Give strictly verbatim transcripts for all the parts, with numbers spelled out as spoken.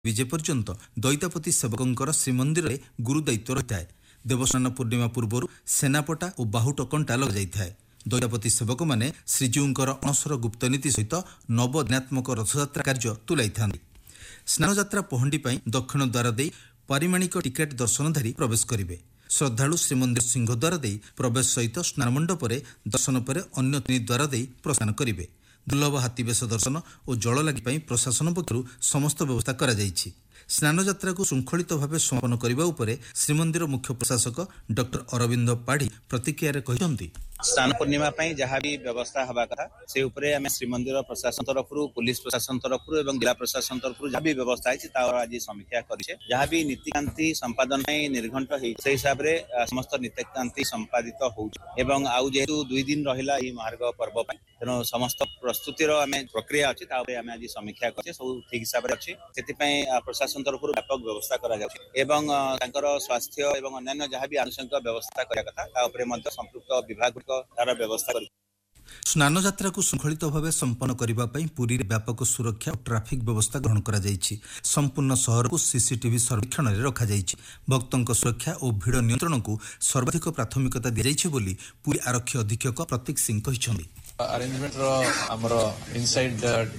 विजय पर्यंत दैतापति सेवकंकर श्रीमंदिर में गुरु दायित्व रही है। देवस्नान पूर्णिमा पूर्व सेनापटा और बाहुट कंटा लग जाए। दैतापति सेवक मैंने श्रीजीउंकर अणसर गुप्तनीति सहित नवदिनात्मक रथयात्रा कार्य तुलाई था। स्नानयात्रा पहंडी दक्षिण द्वार दे पारिमाणिक टिकेट दर्शनधारी प्रवेश करेंगे। श्रद्धालु श्रीमंदिर सिंहद्वार दे प्रवेश सहित स्नान मंडप दर्शन पर अन्य तीन द्वार दे प्रस्थान करेंगे। दुर्लभ हाथीवेश दर्शन और जल लगी प्रशासन पक्षर समस्त व्यवस्था करा जायछि। स्नानयात्रा को श्रृंखलित भाव समापन करने उपर श्रीमंदिर मुख्य प्रशासक डॉक्टर अरविंद पाढ़ी प्रतिक्रिया कहते स्नान पूर्णिमा जहाँ भी व्यवस्था हवा कथा से उपरे आम श्रीमंदिर प्रशासन तरफ पुलिस प्रशासन तरफ एवं जिला प्रशासन तरफ जहाँ भी व्यवस्था है आज समीक्षा करे जहाँ भी नीतिकांति संपादन निर्घंट से हिसाब से समस्त नीतिकांति संपादित होउछ आउ जेहेतु दुई दिन रहिला ई महार्ग पर्व तेणु समस्त प्रस्तुतिर आम प्रक्रिया अच्छी आम आज समीक्षा करे सब ठीक हिसाब से अच्छी से प्रशासन तरफ व्यापक व्यवस्था करा स्वास्थ्य एवं अन्य जहाँ भी आनुषंगिक व्यवस्था करा कथा संपृक्त विभाग तार व्यवस्था कर स्नान यात्रा को श्रृंखलित भाव संपन्न करने पुरी व्यापक सुरक्षा और ट्राफिक व्यवस्था ग्रहण करा जायछि। संपूर्ण शहर को सीसीटीवी सर्वेक्षण में रखा जायछि। भक्तों सुरक्षा और भीड़ नियंत्रण को सर्वाधिक प्राथमिकता दी जायछि बोली पुरी आरक्षी अधीक्षक प्रतीक सिंह कहिसंदी। अरेंजमेंट हमर inside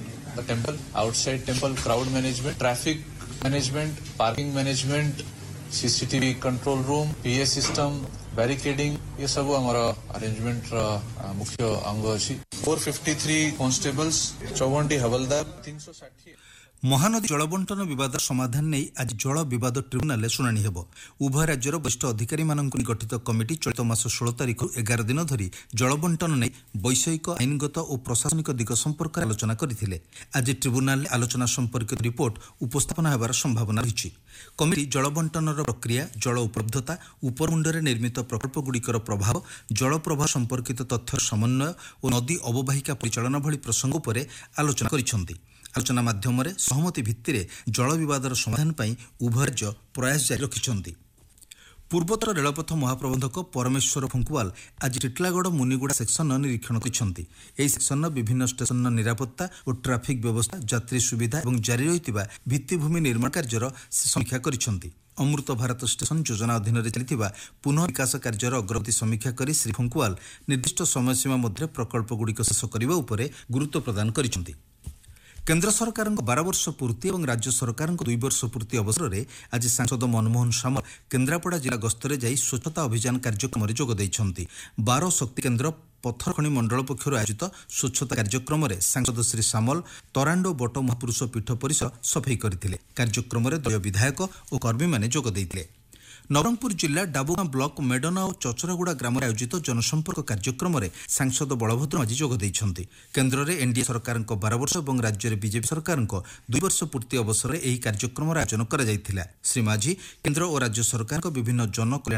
the temple outside temple crowd management traffic management parking management CCTV control room PA system barricading ये सब हमारा अरेंजमेंट मुख्य अंग अच्छी। चार सौ तिरेपन कांस्टेबल्स चौवन हवलदार तीन सौ साठ। महानदी जलबंटन विवाद समाधान नहीं आज जल विवाद ट्रिब्यूनाल शुणाणी हेब। उभय राज्यर वरिष्ठ अधिकारी गठित कमिटी चलित मास षोल तारिख एगार दिन धरी जलबंटन नहीं वैषयिक आईनगत और प्रशासनिक दिग संपर्क आलोचना करथिले। आज ट्रिब्यूनाल आलोचना संपर्कित रिपोर्ट उपस्थापन होबार संभावना रही। कमिटी जलबंटन प्रक्रिया जल उपलब्धता उपरमुंडे निर्मित प्रकल्पगुड़िकर प्रभाव जल प्रवाह संपर्कित तथ्य समन्वय और नदी अवबाहिका परिचालन भली प्रसंग पर आलोचना करिसेंती। आलोचना माध्यम सहमति भित्ति जल विवादर समाधान पर उभय राज्य प्रयास जारी रखिछंती। पूर्वोत्तर रेलपथ महाप्रबंधक परमेश्वर फुंकुवाल आज टिटलागढ़ मुनिगुड़ा सेक्शन निरीक्षण करिसेंती। एही सेक्शन विभिन्न स्टेशन निरापत्ता और ट्राफिक व्यवस्था यात्री सुविधा और जारी रहितिबा भित्तिभूमि निर्माण कार्यर समीक्षा करिसेंती। अमृत भारत स्टेशन योजना अधीन चलता पुनः विकास कार्यर अग्रगति समीक्षा कर श्री फुंकुवाल निर्दिष्ट समयसीमा मध्य प्रकल्पगुड़िक शेष करने उपर गुरुत्व प्रदान करिसेंती। केन्द्र सरकार बारह वर्ष पूर्ति और राज्य सरकार दुई वर्ष पूर्ति अवसर में आज सांसद मनमोहन सामल केन्द्रापड़ा जिला गस्तरे जाई स्वच्छता अभियान कार्यक्रम में जोग देइछंती। बारह शक्ति केन्द्र पत्थरखणी मंडल पक्षर आयोजित स्वच्छता कार्यक्रम में सांसद श्री सामल तरांडो बट महापुरुष पीठ परिसर सफाई करथिले। कार्यक्रम में दलीय विधायक और कर्मी माने जोग देइथिले। नवरंगपुर जिला डाबुगां ब्लॉक मेडना और चचरागुड़ा ग्राम आयोजित जनसंपर्क कार्यक्रम में सांसद बलभद्र माझी जोग देइछंती। केन्द्र में एनडीए सरकार बारह वर्ष और राज्य में बीजेपी सरकार दुई वर्ष पूर्ति अवसर में यह कार्यक्रम आयोजन करा जायथिला। श्री माझी केन्द्र और राज्य सरकार विभिन्न जन